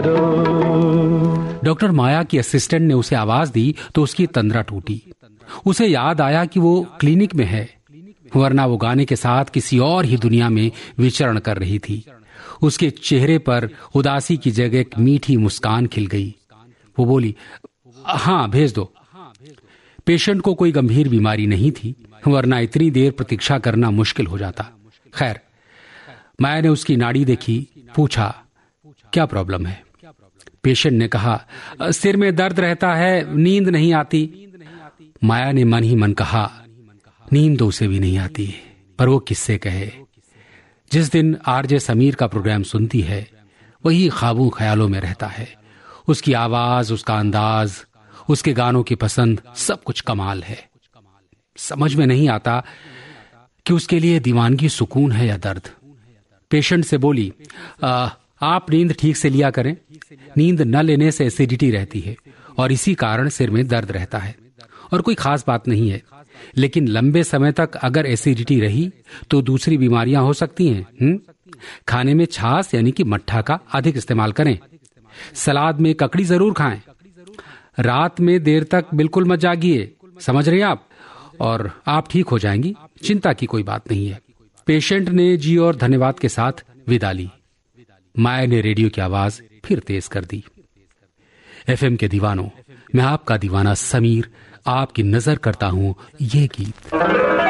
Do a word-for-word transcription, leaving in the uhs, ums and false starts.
Doctor माया की assistant ने उसे आवाज दी तो उसकी तंद्रा टूटी। उसे याद आया कि वो क्लिनिक में है, वरना वो गाने के साथ किसी और ही दुनिया में विचरण कर रही थी। उसके चेहरे पर उदासी की जगह एक मीठी मुस्कान खिल गई। वो बोली, हाँ भेज दो। पेशेंट को कोई गंभीर बीमारी नहीं थी, वरना इतनी देर प्रतीक्षा करना मुश्किल हो जाता। खैर, माया ने उसकी नाड़ी देखी, पूछा, क्या प्रॉब्लम है? पेशेंट ने कहा, सिर में दर्द रहता है, नींद नहीं आती। माया ने मन ही मन कहा, नींद तो उसे भी नहीं आती, पर वो किससे कहे। जिस दिन आरजे समीर का प्रोग्राम सुनती है, वही ख्वाबों ख्यालों में रहता है। उसकी आवाज, उसका अंदाज, उसके गानों की पसंद, सब कुछ कमाल है। समझ में नहीं आता कि उसके लिए दीवानगी सुकून है या दर्द। पेशेंट से बोली, आ, आप नींद ठीक से लिया करें। नींद न लेने से एसिडिटी रहती है और इसी कारण सिर में दर्द रहता है, और कोई खास बात नहीं है। लेकिन लंबे समय तक अगर एसिडिटी रही तो दूसरी बीमारियां हो सकती हैं। हुँ? खाने में छाछ यानी कि मट्ठा का अधिक इस्तेमाल करें। सलाद में ककड़ी जरूर खाएं। रात में देर तक बिल्कुल मत जागिए, समझ रहे हैं आप, और आप ठीक हो जाएंगी, चिंता की कोई बात नहीं है। पेशेंट ने जी और धन्यवाद के साथ विदा ली। माया ने रेडियो की आवाज फिर तेज कर दी। एफएम के दीवानों, मैं आपका दीवाना समीर आपकी नजर करता हूं ये गीत।